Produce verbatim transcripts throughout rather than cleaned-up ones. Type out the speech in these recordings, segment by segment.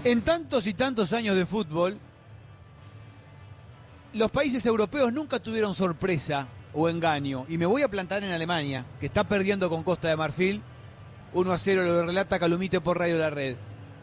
En tantos y tantos años de fútbol, los países europeos nunca tuvieron sorpresa o engaño. Y me voy a plantar en Alemania, que está perdiendo con Costa de Marfil. uno a cero lo relata Calumite por Radio La Red.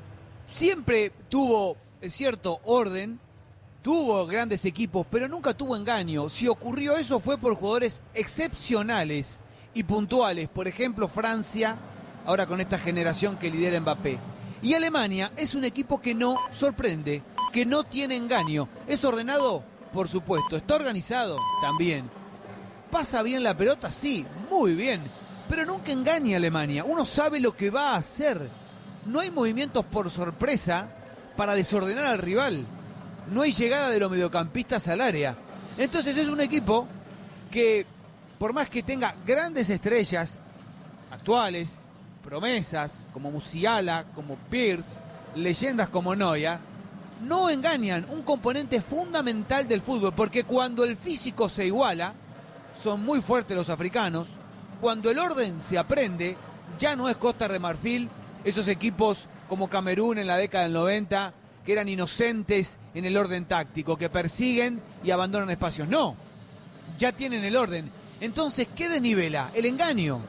Siempre tuvo cierto orden, tuvo grandes equipos, pero nunca tuvo engaño. Si ocurrió eso fue por jugadores excepcionales y puntuales. Por ejemplo, Francia, ahora con esta generación que lidera Mbappé. Y Alemania es un equipo que no sorprende, que no tiene engaño. ¿Es ordenado? Por supuesto. ¿Está organizado? También. ¿Pasa bien la pelota? Sí, muy bien. Pero nunca engaña a Alemania. Uno sabe lo que va a hacer. No hay movimientos por sorpresa para desordenar al rival. No hay llegada de los mediocampistas al área. Entonces es un equipo que, por más que tenga grandes estrellas actuales, promesas como Musiala, como Pirce, leyendas como Neuer, no engañan, un componente fundamental del fútbol, porque cuando el físico se iguala, son muy fuertes los africanos, cuando el orden se aprende, ya no es Costa de Marfil, esos equipos como Camerún en la década del noventa, que eran inocentes en el orden táctico, que persiguen y abandonan espacios. No, ya tienen el orden. Entonces, ¿qué desnivela? El engaño.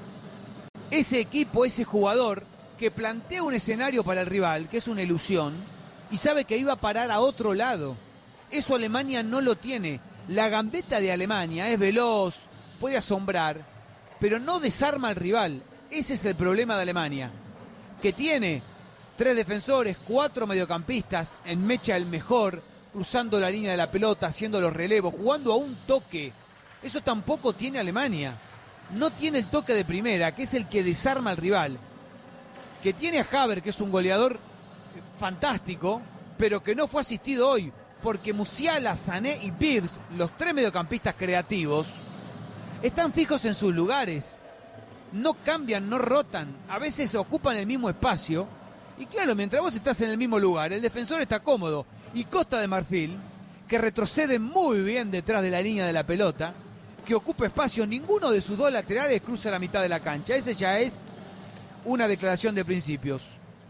Ese equipo, ese jugador que plantea un escenario para el rival, que es una ilusión, y sabe que iba a parar a otro lado. Eso Alemania no lo tiene. La gambeta de Alemania es veloz, puede asombrar, pero no desarma al rival. Ese es el problema de Alemania, que tiene tres defensores, cuatro mediocampistas, en mecha el mejor, cruzando la línea de la pelota, haciendo los relevos, jugando a un toque. Eso tampoco tiene Alemania. No tiene el toque de primera, que es el que desarma al rival. Que tiene a Havertz, que es un goleador fantástico, pero que no fue asistido hoy, porque Musiala, Sané y Pirce, los tres mediocampistas creativos, están fijos en sus lugares. No cambian, no rotan. A veces ocupan el mismo espacio. Y claro, mientras vos estás en el mismo lugar, el defensor está cómodo. Y Costa de Marfil, que retrocede muy bien detrás de la línea de la pelota, que ocupa espacio, ninguno de sus dos laterales cruza la mitad de la cancha. Ese ya es una declaración de principios.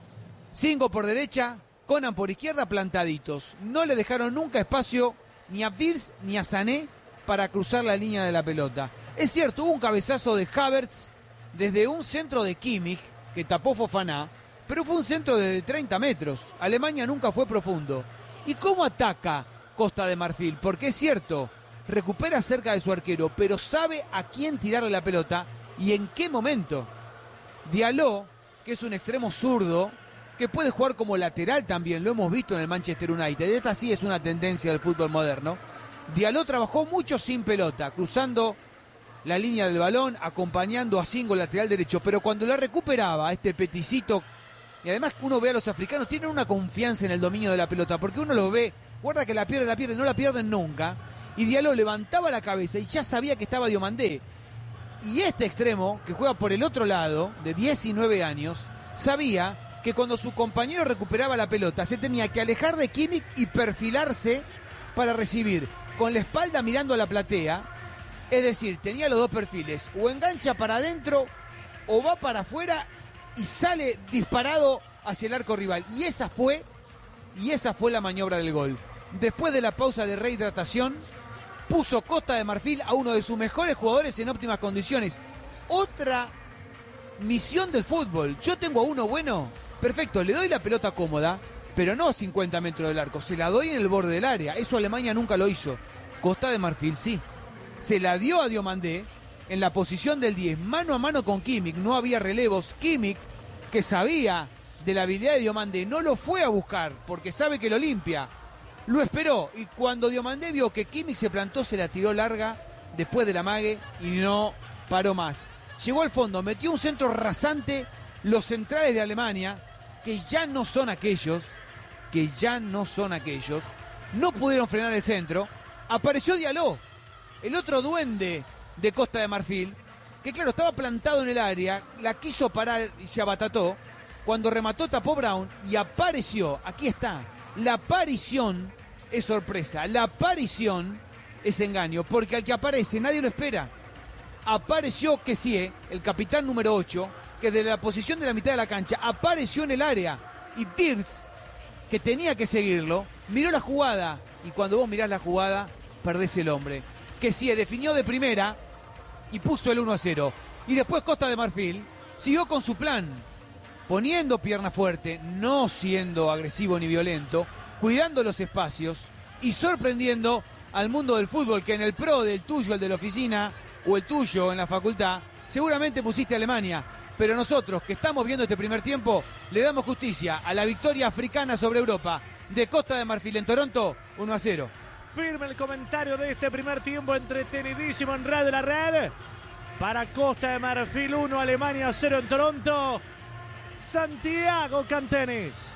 Cinco por derecha, Conan por izquierda, plantaditos. No le dejaron nunca espacio ni a Pirce ni a Sané para cruzar la línea de la pelota. Es cierto, hubo un cabezazo de Havertz desde un centro de Kimmich, que tapó Fofana, pero fue un centro de treinta metros. Alemania nunca fue profundo. ¿Y cómo ataca Costa de Marfil? Porque es cierto, recupera cerca de su arquero, pero sabe a quién tirarle la pelota y en qué momento. Diallo, que es un extremo zurdo, que puede jugar como lateral también, lo hemos visto en el Manchester United. Esta sí es una tendencia del fútbol moderno. Diallo trabajó mucho sin pelota, cruzando la línea del balón, acompañando a Singo, lateral derecho, pero cuando la recuperaba, este peticito, y además uno ve a los africanos, tienen una confianza en el dominio de la pelota, porque uno los ve, guarda que la pierde, la pierde, no la pierden nunca, y Diallo levantaba la cabeza y ya sabía que estaba Diomandé. Y este extremo, que juega por el otro lado, de diecinueve años, sabía que cuando su compañero recuperaba la pelota, se tenía que alejar de Kimmich y perfilarse para recibir, con la espalda mirando a la platea. Es decir, tenía los dos perfiles, o engancha para adentro, o va para afuera y sale disparado hacia el arco rival. Y esa fue, y esa fue la maniobra del gol. Después de la pausa de rehidratación, puso Costa de Marfil a uno de sus mejores jugadores en óptimas condiciones. Otra misión del fútbol. Yo tengo a uno bueno, perfecto, le doy la pelota cómoda, pero no a cincuenta metros del arco, se la doy en el borde del área. Eso Alemania nunca lo hizo. Costa de Marfil sí. Se la dio a Diomandé en la posición del diez, mano a mano con Kimmich, no había relevos. Kimmich, que sabía de la habilidad de Diomandé, no lo fue a buscar porque sabe que lo limpia. Lo esperó y cuando Diomandé vio que Kimmich se plantó, se la tiró larga después del amague y no paró más. Llegó al fondo, metió un centro rasante. Los centrales de Alemania, que ya no son aquellos, que ya no son aquellos, no pudieron frenar el centro. Apareció Diallo, el otro duende de Costa de Marfil, que claro, estaba plantado en el área, la quiso parar y se abatató. Cuando remató tapó Brown y apareció, aquí está, la aparición es sorpresa, la aparición es engaño, porque al que aparece nadie lo espera. Apareció Kessie, el capitán número ocho, que desde la posición de la mitad de la cancha apareció en el área, y Pirce que tenía que seguirlo, miró la jugada, y cuando vos mirás la jugada, perdés el hombre. Que sí, definió de primera y puso el uno a cero. Y después Costa de Marfil siguió con su plan, poniendo pierna fuerte, no siendo agresivo ni violento, cuidando los espacios y sorprendiendo al mundo del fútbol, que en el pro del tuyo, el de la oficina, o el tuyo en la facultad, seguramente pusiste a Alemania. Pero nosotros, que estamos viendo este primer tiempo, le damos justicia a la victoria africana sobre Europa de Costa de Marfil en Toronto, uno a cero. Firme el comentario de este primer tiempo, entretenidísimo en Radio La Red. Para Costa de Marfil uno, Alemania cero en Toronto. Santiago Cantenis.